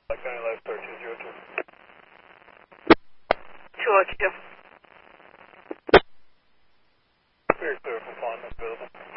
County Life Star 202. 202. Very clear for Fawn, available.